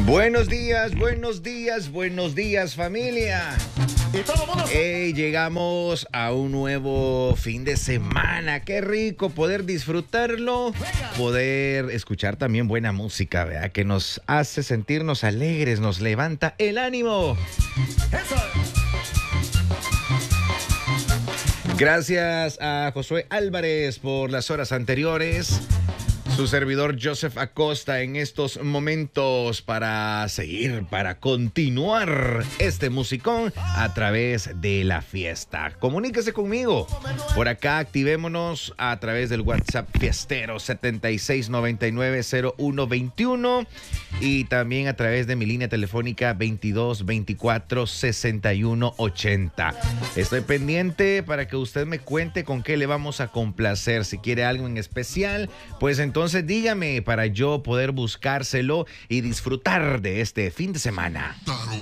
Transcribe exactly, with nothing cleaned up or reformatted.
Buenos días, buenos días, buenos días, familia. Y todo mundo... Hey, llegamos a un nuevo fin de semana. Qué rico poder disfrutarlo, poder escuchar también buena música, ¿verdad? Que nos hace sentirnos alegres, nos levanta el ánimo. Eso. Gracias a Josué Álvarez por las horas anteriores. Su servidor Joseph Acosta en estos momentos para seguir, para continuar este musicón a través de la fiesta. Comuníquese conmigo. Por acá activémonos a través del WhatsApp fiestero setenta y seis noventa y nueve cero uno veintiuno y también a través de mi línea telefónica veintidós veinticuatro sesenta y uno ochenta. Estoy pendiente para que usted me cuente con qué le vamos a complacer. Si quiere algo en especial, pues entonces Entonces dígame para yo poder buscárselo y disfrutar de este fin de semana.